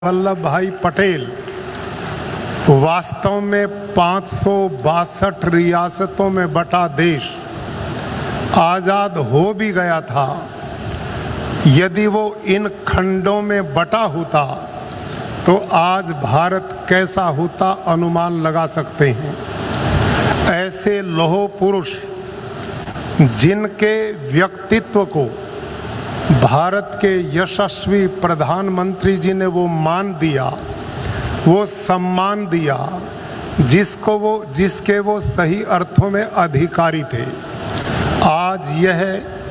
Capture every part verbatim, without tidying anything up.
वल्लभ भाई पटेल वास्तव में पाँच सौ बासठ रियासतों में बटा देश आज़ाद हो भी गया था। यदि वो इन खंडों में बटा होता तो आज भारत कैसा होता अनुमान लगा सकते हैं। ऐसे लौह पुरुष जिनके व्यक्तित्व को भारत के यशस्वी प्रधानमंत्री जी ने वो मान दिया, वो सम्मान दिया जिसको वो जिसके वो सही अर्थों में अधिकारी थे। आज यह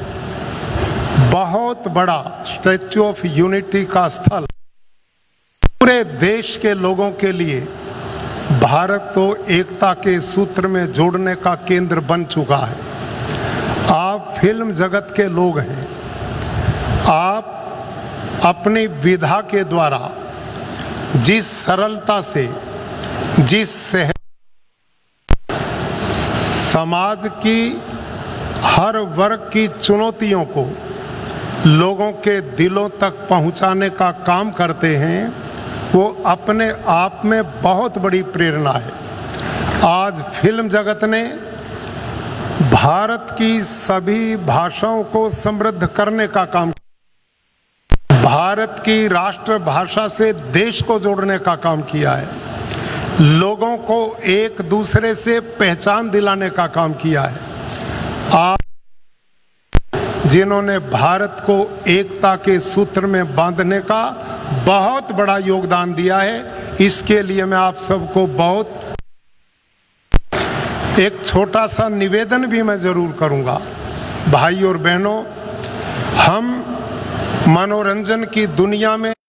बहुत बड़ा स्टैच्यू ऑफ यूनिटी का स्थल पूरे देश के लोगों के लिए भारत को एकता के सूत्र में जोड़ने का केंद्र बन चुका है। आप फिल्म जगत के लोग हैं, आप अपनी विधा के द्वारा जिस सरलता से, जिस सहज समाज की हर वर्ग की चुनौतियों को लोगों के दिलों तक पहुंचाने का काम करते हैं, वो अपने आप में बहुत बड़ी प्रेरणा है। आज फिल्म जगत ने भारत की सभी भाषाओं को समृद्ध करने का काम, भारत की राष्ट्रभाषा से देश को जोड़ने का काम किया है, लोगों को एक दूसरे से पहचान दिलाने का काम किया है। आप जिन्होंने भारत को एकता के सूत्र में बांधने का बहुत बड़ा योगदान दिया है, इसके लिए मैं आप सबको बहुत एक छोटा सा निवेदन भी मैं जरूर करूंगा। भाई और बहनों, हम मनोरंजन की दुनिया में